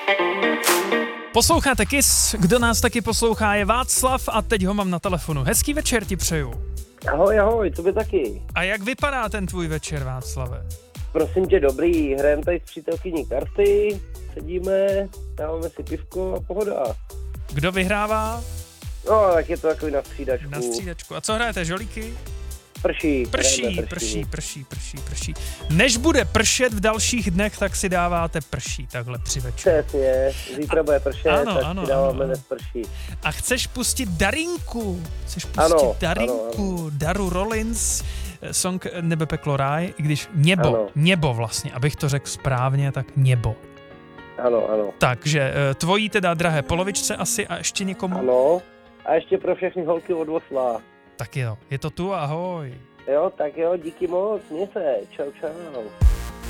Posloucháte Kiss, kdo nás taky poslouchá je Václav a teď ho mám na telefonu. Hezký večer ti přeju. Ahoj, tobě taky. A jak vypadá ten tvůj večer, Václave? Prosím tě, dobrý, hrajeme tady s přítelkyní karty, sedíme, dáváme si pivko a pohoda. Kdo vyhrává? No, tak je to takový na střídačku. Na střídačku. A co hrajete, žolíky? Prší. Než bude pršet v dalších dnech, tak si dáváte prší takhle při večeru. Přesně, zítra bude pršet, ano, tak ano, si dáváme ano. dnes prší. A chceš pustit Darinku? Ano. Daru Rollins, song Nebe peklo ráj, i když Něbo vlastně, abych to řekl správně, tak Něbo. Ano. Takže tvojí teda drahé polovičce asi a ještě někomu? Ano, a ještě pro všechny holky od Osla. Tak jo, je to tu, ahoj. Jo, tak jo, díky moc, měj se, čau.